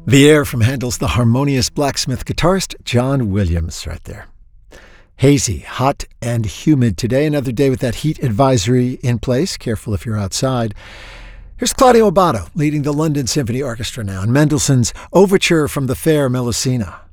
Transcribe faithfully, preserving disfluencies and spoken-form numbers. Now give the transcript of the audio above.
The Air from Handel's The Harmonious Blacksmith guitarist John Williams right there. Hazy, hot, and humid today. Another day with that heat advisory in place. Careful if you're outside. Here's Claudio Abbado leading the London Symphony Orchestra now, and Mendelssohn's Overture from the Fair Melusina.